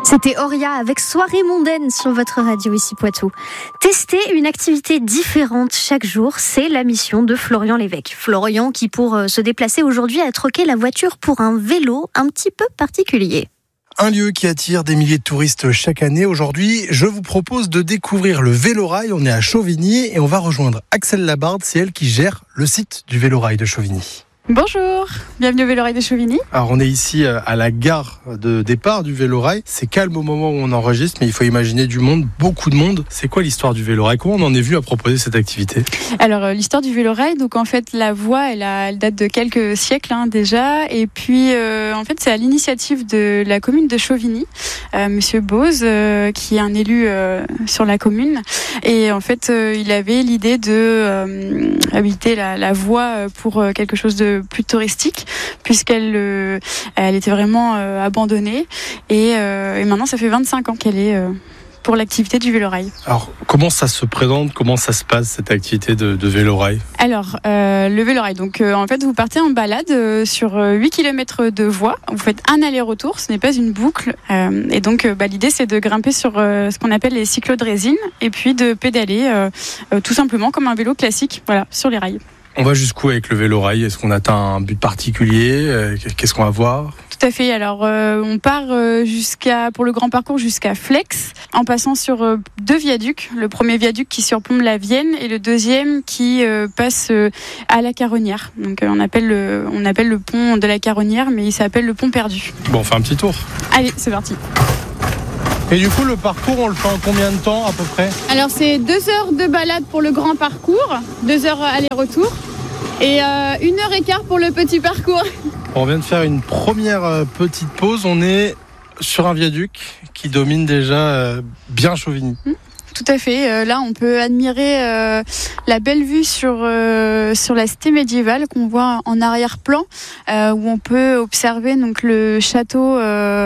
C'était Auria avec Soirée mondaine sur votre radio ici Poitou. Tester une activité différente chaque jour, c'est la mission de Florian Lévesque. Florian qui pour se déplacer aujourd'hui a troqué la voiture pour un vélo un petit peu particulier. Un lieu qui attire des milliers de touristes chaque année. Aujourd'hui, je vous propose de découvrir le Vélorail. On est à Chauvigny et on va rejoindre Axel Labarde. C'est elle qui gère le site du Vélorail de Chauvigny. Bonjour, bienvenue au Vélorail de Chauvigny. Alors on est ici à la gare de départ du Vélorail. C'est calme au moment où on enregistre, mais il faut imaginer du monde, beaucoup de monde. C'est quoi l'histoire du Vélorail ? Comment on en est venu à proposer cette activité ? Alors l'histoire du Vélorail, donc en fait la voie elle date de quelques siècles déjà, et puis en fait c'est à l'initiative de la commune de Chauvigny, Monsieur Bose, qui est un élu sur la commune, et en fait il avait l'idée de habiliter la voie pour quelque chose de plus touristique, puisqu'elle était vraiment abandonnée, et maintenant ça fait 25 ans qu'elle est pour l'activité du Vélorail. Alors comment ça se présente, comment ça se passe cette activité de Vélorail ? Alors le Vélorail, donc en fait vous partez en balade sur 8 km de voie, vous faites un aller-retour, ce n'est pas une boucle, et donc l'idée c'est de grimper sur ce qu'on appelle les cyclos de résine, et puis de pédaler tout simplement comme un vélo classique, voilà, sur les rails. On va jusqu'où avec le Vélorail ? Est-ce qu'on atteint un but particulier ? Qu'est-ce qu'on va voir ? Tout à fait. Alors, on part pour le grand parcours jusqu'à Flex, en passant sur 2 viaducs. Le premier viaduc qui surplombe la Vienne et le deuxième qui passe à la Caronnière. Donc, on appelle le pont de la Caronnière, mais il s'appelle le pont perdu. Bon, on fait un petit tour. Allez, c'est parti. Et du coup, le parcours, on le fait en combien de temps à peu près ? Alors, c'est 2 heures de balade pour le grand parcours, 2 heures aller-retour, et 1h15 pour le petit parcours. On vient de faire une première petite pause. On est sur un viaduc qui domine déjà bien Chauvigny. Tout à fait. Là, on peut admirer la belle vue sur la cité médiévale qu'on voit en arrière-plan, où on peut observer donc le château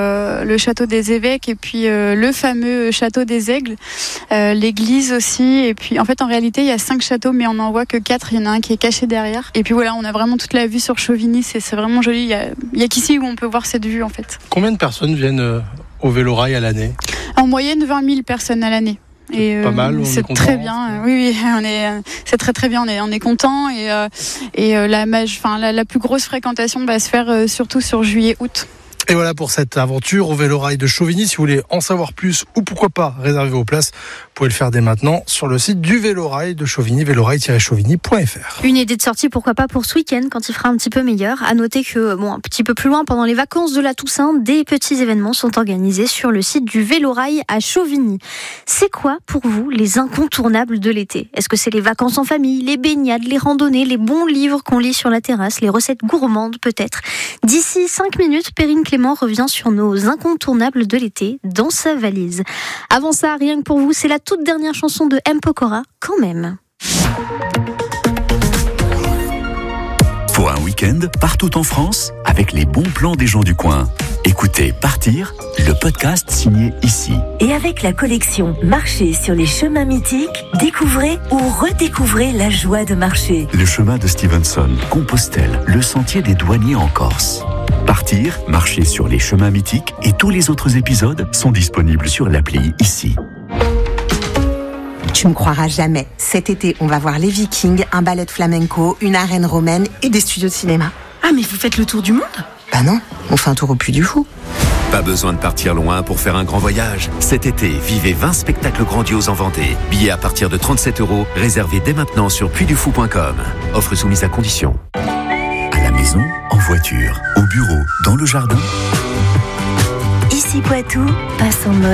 des évêques, et puis le fameux château des Aigles, l'église aussi. Et puis, en fait, en réalité, il y a 5 châteaux, mais on n'en voit que 4. Il y en a un qui est caché derrière. Et puis voilà, on a vraiment toute la vue sur Chauvigny. C'est vraiment joli. Il y a qu'ici où on peut voir cette vue, en fait. Combien de personnes viennent au Vélorail à l'année ? En moyenne, 20 000 personnes à l'année. Et pas mal, c'est très bien. Oui, c'est très bien. On est content, et la plus grosse fréquentation va se faire surtout sur juillet-août. Et voilà pour cette aventure au Vélorail de Chauvigny. Si vous voulez en savoir plus ou pourquoi pas réserver vos places, vous pouvez le faire dès maintenant sur le site du Vélorail de Chauvigny, vélorail-chauvigny.fr. Une idée de sortie, pourquoi pas pour ce week-end quand il fera un petit peu meilleur. À noter que, un petit peu plus loin, pendant les vacances de la Toussaint, des petits événements sont organisés sur le site du Vélorail à Chauvigny. C'est quoi pour vous les incontournables de l'été ? Est-ce que c'est les vacances en famille, les baignades, les randonnées, les bons livres qu'on lit sur la terrasse, les recettes gourmandes peut-être ? D'ici 5 minutes, Perrine Clément revient sur nos incontournables de l'été dans sa valise. Avant ça, rien que pour vous, c'est la toute dernière chanson de M. Pokora, quand même. Pour un week-end, partout en France, avec les bons plans des gens du coin. Écoutez Partir, le podcast signé ici. Et avec la collection Marcher sur les chemins mythiques, découvrez ou redécouvrez la joie de marcher. Le chemin de Stevenson, Compostelle, le sentier des douaniers en Corse. Partir, marcher sur les chemins mythiques, et tous les autres épisodes sont disponibles sur l'appli ici. Tu me croiras jamais. Cet été, on va voir les Vikings, un ballet de flamenco, une arène romaine et des studios de cinéma. Ah, mais vous faites le tour du monde ? Bah non, on fait un tour au Puy du Fou. Pas besoin de partir loin pour faire un grand voyage. Cet été, vivez 20 spectacles grandioses en Vendée. Billets à partir de 37 €, réservés dès maintenant sur puydufou.com. Offre soumise à condition. À la maison, en voiture, au bureau, dans le jardin. Ici Poitou, passe en mode